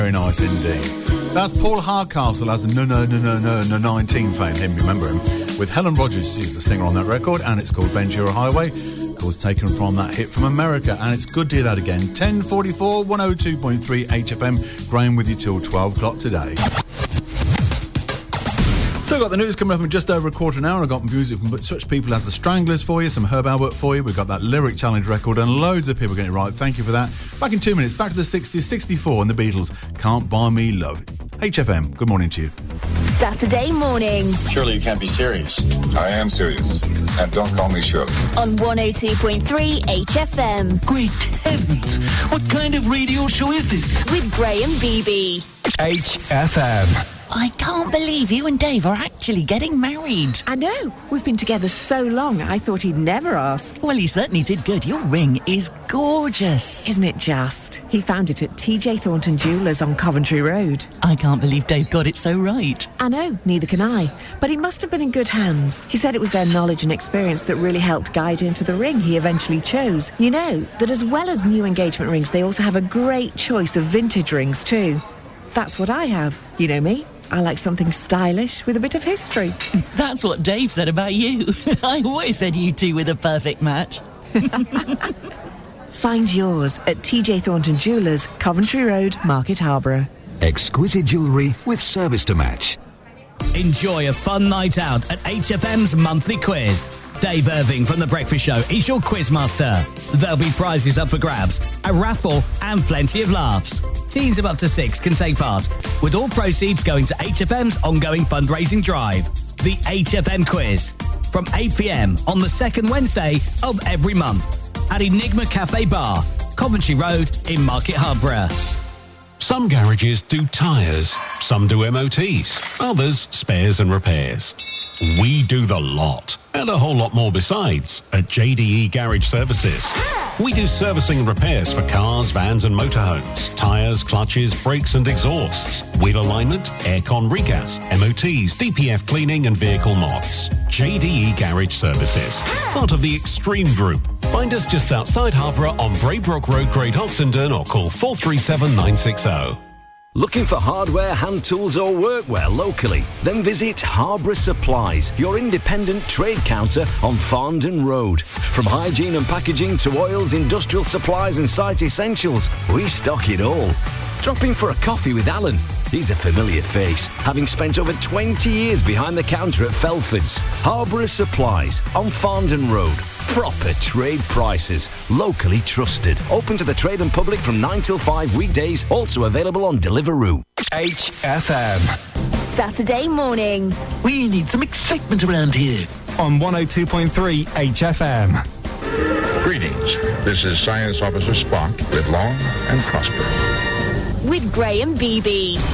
Very nice indeed. That's Paul Hardcastle as the No 19 fame. Him, remember him? With Helen Rogers, she's the singer on that record, and it's called Ventura Highway. Of course, taken from that hit from America, and it's good to hear that again. 10:44, 102.3 HFM. Graham with you till 12 o'clock today. So we've got the news coming up in just over a quarter of an hour. I've got music from such people as the Stranglers for you, some Herb Albert for you. We've got that Lyric Challenge record and loads of people getting it right. Thank you for that. Back in 2 minutes, back to the 60s, 64 and the Beatles, Can't Buy Me Love. HFM, good morning to you. Saturday morning. Surely you can't be serious. I am serious. And don't call me Shirley. On 102.3 HFM. Great heavens. What kind of radio show is this? With Graham Beebe. HFM. I can't believe you and Dave are actually getting married. I know. We've been together so long, I thought he'd never ask. Well, he certainly did good. Your ring is gorgeous. Isn't it just? He found it at TJ Thornton Jewellers on Coventry Road. I can't believe Dave got it so right. I know, neither can I. But he must have been in good hands. He said it was their knowledge and experience that really helped guide him to the ring he eventually chose. You know, that as well as new engagement rings, they also have a great choice of vintage rings too. That's what I have. You know me. I like something stylish with a bit of history. That's what Dave said about you. I always said you two were the perfect match. Find yours at TJ Thornton Jewellers, Coventry Road, Market Harborough. Exquisite jewellery with service to match. Enjoy a fun night out at HFM's monthly quiz. Dave Irving from The Breakfast Show is your quizmaster. There'll be prizes up for grabs, a raffle and plenty of laughs. Teams of up to 6 can take part, with all proceeds going to HFM's ongoing fundraising drive. The HFM Quiz, from 8 p.m. on the second Wednesday of every month at Enigma Cafe Bar, Coventry Road in Market Harborough. Some garages do tyres, some do MOTs, others spares and repairs. We do the lot, and a whole lot more besides, at JDE Garage Services. We do servicing and repairs for cars, vans and motorhomes, tyres, clutches, brakes and exhausts, wheel alignment, aircon regas, MOTs, DPF cleaning and vehicle mods. JDE Garage Services, part of the Extreme Group. Find us just outside Harborough on Braybrook Road, Great Oxenden, or call 437 960. Looking for hardware, hand tools or workwear locally? Then visit Harborough Supplies, your independent trade counter on Farndon Road. From hygiene and packaging to oils, industrial supplies and site essentials, we stock it all. Drop in for a coffee with Alan. He's a familiar face, having spent over 20 years behind the counter at Felford's. Harborough Supplies on Farndon Road. Proper trade prices, locally trusted. Open to the trade and public from 9 till 5 weekdays, also available on Deliveroo. HFM. Saturday morning. We need some excitement around here. On 102.3 HFM. Greetings. This is Science Officer Spock with long and prosper. With Graham Beebe.